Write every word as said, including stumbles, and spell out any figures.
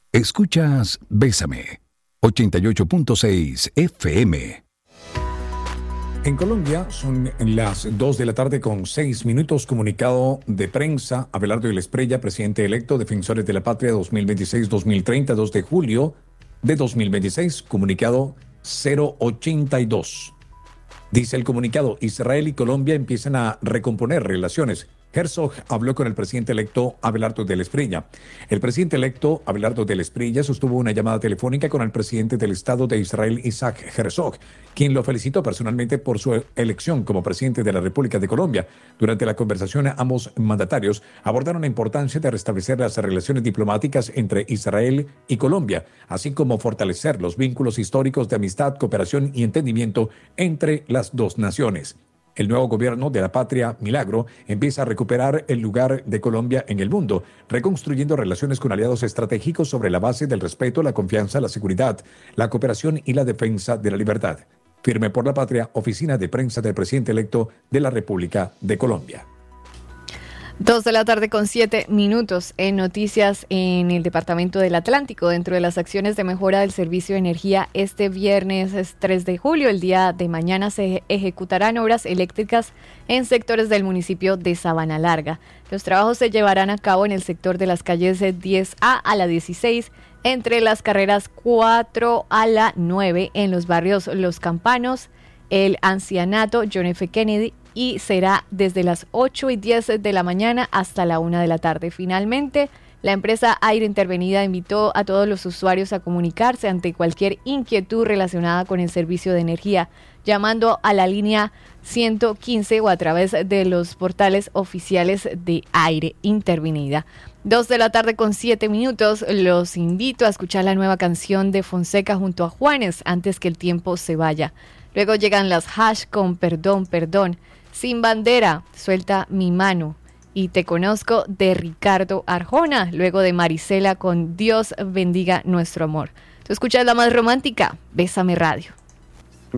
Escuchas Bésame, ochenta y ocho punto seis F M. En Colombia son las dos de la tarde con seis minutos. Comunicado de prensa, Abelardo de la Espriella, presidente electo, Defensores de la Patria dos mil veintiséis dos mil treinta, dos de julio de dos mil veintiséis, comunicado cero ochenta y dos. Dice el comunicado, Israel y Colombia empiezan a recomponer relaciones. Herzog habló con el presidente electo Abelardo de la Espriella. El presidente electo Abelardo de la Espriella sostuvo una llamada telefónica con el presidente del Estado de Israel, Isaac Herzog, quien lo felicitó personalmente por su elección como presidente de la República de Colombia. Durante la conversación, ambos mandatarios abordaron la importancia de restablecer las relaciones diplomáticas entre Israel y Colombia, así como fortalecer los vínculos históricos de amistad, cooperación y entendimiento entre las dos naciones. El nuevo gobierno de la Patria Milagro empieza a recuperar el lugar de Colombia en el mundo, reconstruyendo relaciones con aliados estratégicos sobre la base del respeto, la confianza, la seguridad, la cooperación y la defensa de la libertad. Firme por la Patria, Oficina de Prensa del Presidente Electo de la República de Colombia. Dos de la tarde con siete minutos en noticias en el Departamento del Atlántico. Dentro de las acciones de mejora del servicio de energía, este viernes es tres de julio, el día de mañana, se ejecutarán obras eléctricas en sectores del municipio de Sabana Larga. Los trabajos se llevarán a cabo en el sector de las calles diez A a la dieciséis, entre las carreras cuatro a la nueve, en los barrios Los Campanos, El Ancianato, John F. Kennedy, y será desde las ocho y diez de la mañana hasta la una de la tarde. Finalmente, la empresa Aire Intervenida invitó a todos los usuarios a comunicarse ante cualquier inquietud relacionada con el servicio de energía, llamando a la línea ciento quince o a través de los portales oficiales de Aire Intervenida. Dos de la tarde con siete minutos, los invito a escuchar la nueva canción de Fonseca junto a Juanes, Antes que el tiempo se vaya. Luego llegan las Hash con Perdón, Perdón. Sin Bandera, Suelta mi mano, y Te conozco, de Ricardo Arjona, luego de Marisela con Dios bendiga nuestro amor. Tú escuchas la más romántica, Bésame Radio.